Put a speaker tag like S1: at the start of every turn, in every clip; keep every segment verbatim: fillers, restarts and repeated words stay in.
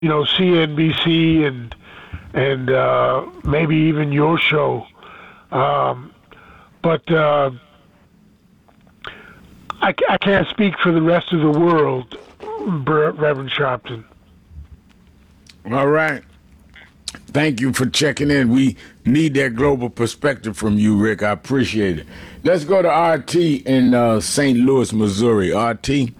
S1: you know, C N B C and and uh, maybe even your show. Um, but uh, I, I can't speak for the rest of the world, Reverend Sharpton.
S2: All right. Thank you for checking in. We need that global perspective from you, Rick. I appreciate it. Let's go to R T in uh, Saint Louis, Missouri. R T.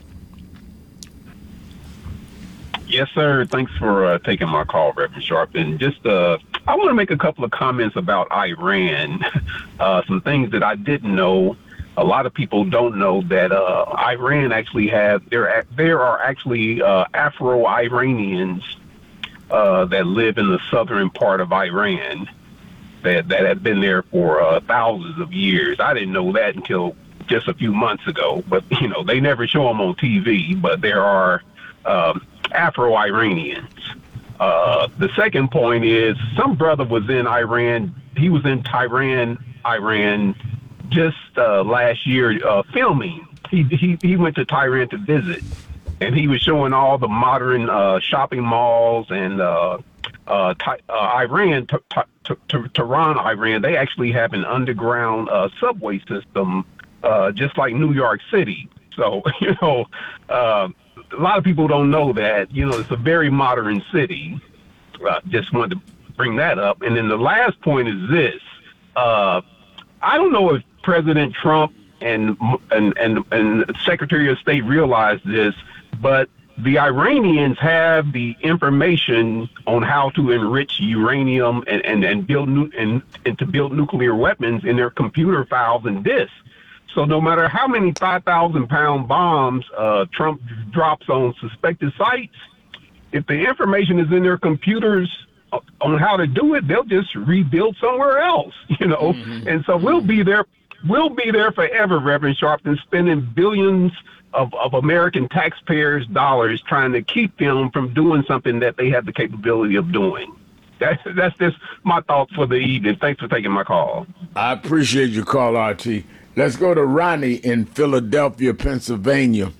S3: Yes, sir. Thanks for uh, taking my call, Reverend Sharp. And just, uh, I want to make a couple of comments about Iran. Uh, some things that I didn't know. A lot of people don't know that uh, Iran actually have there. There are actually uh, Afro-Iranians uh, that live in the southern part of Iran that that have been there for uh, thousands of years. I didn't know that until just a few months ago. But you know, they never show them on T V. But there are um, Afro-Iranians. Uh, the second point is some brother was in Iran. He was in Tehran, Iran, just uh, last year uh, filming. He, he he went to Tehran to visit, and he was showing all the modern uh, shopping malls and uh, uh, uh, Iran, t- t- t- Tehran, Iran. They actually have an underground uh, subway system, uh, just like New York City. So you know. Uh, A lot of people don't know that, you know, it's a very modern city. Uh, just wanted to bring that up. And then the last point is this. Uh, I don't know if President Trump and, and, and, and Secretary of State realized this, but the Iranians have the information on how to enrich uranium and, and, and build nu- and, and to build nuclear weapons in their computer files and disks. So no matter how many five thousand pound bombs uh, Trump drops on suspected sites, if the information is in their computers on how to do it, they'll just rebuild somewhere else, you know. Mm-hmm. And so we'll be there, we'll be there forever, Reverend Sharpton, spending billions of, of American taxpayers' dollars trying to keep them from doing something that they have the capability of doing. That's, that's just my thoughts for the evening. Thanks for taking my call.
S2: I appreciate your call, R T. Let's go to Ronnie in Philadelphia, Pennsylvania.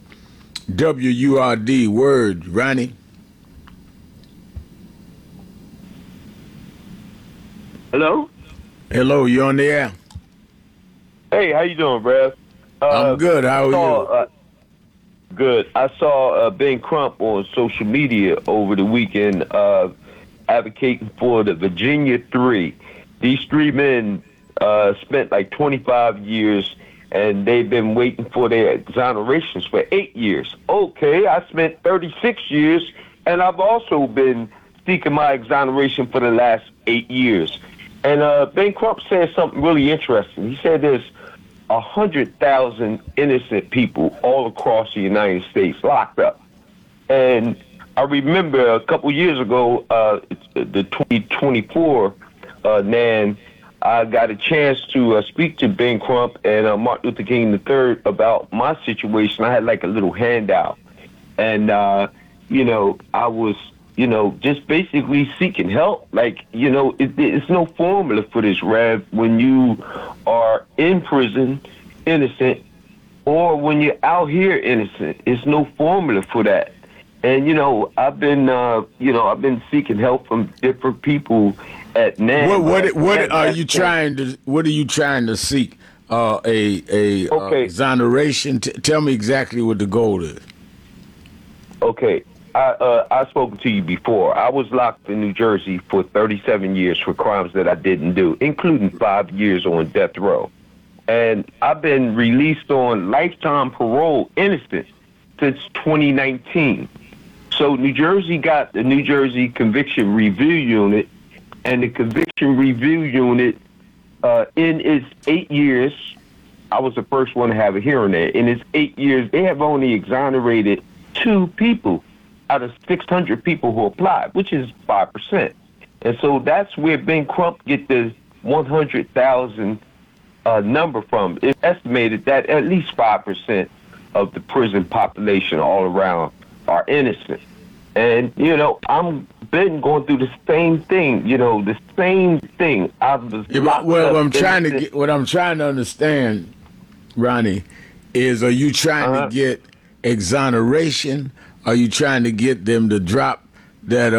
S2: W U R D, word, Ronnie.
S4: Hello?
S2: Hello, you on the air?
S4: Hey, how you doing, Rev? Uh,
S2: I'm good, how are
S4: saw,
S2: you?
S4: Uh, good. I saw uh, Ben Crump on social media over the weekend uh, advocating for the Virginia Three. These three men Uh, spent like twenty-five years, and they've been waiting for their exonerations for eight years. Okay, I spent thirty-six years, and I've also been seeking my exoneration for the last eight years. And uh, Ben Crump said something really interesting. He said there's one hundred thousand innocent people all across the United States locked up. And I remember a couple years ago, uh, the twenty twenty-four uh, NAN, I got a chance to uh, speak to Ben Crump and uh, Martin Luther King the third about my situation. I had like a little handout. And, uh, you know, I was, you know, just basically seeking help. Like, you know, it, it's no formula for this, Rev, when you are in prison, innocent, or when you're out here innocent. It's no formula for that. And, you know, I've been, uh, you know, I've been seeking help from different people at NAN.
S2: What what what are you trying to what are you trying to seek? Uh, a a
S4: okay.
S2: uh, exoneration. T- tell me exactly what the goal is.
S4: Okay, I uh, I've spoken to you before. I was locked in New Jersey for thirty-seven years for crimes that I didn't do, including five years on death row, and I've been released on lifetime parole, innocent, since twenty nineteen. So New Jersey got the New Jersey Conviction Review Unit. And the Conviction Review Unit, uh, in its eight years, I was the first one to have a hearing there. In its eight years, they have only exonerated two people out of six hundred people who applied, which is five percent. And so that's where Ben Crump get the one hundred thousand uh, number from. It's estimated that at least five percent of the prison population all around are innocent. And, you know, I'm been going through the same thing, you know, the same thing. I was
S2: yeah, well, what I'm trying to get, what I'm trying to understand, Ronnie, is are you trying uh-huh. to get exoneration? Are you trying to get them to drop that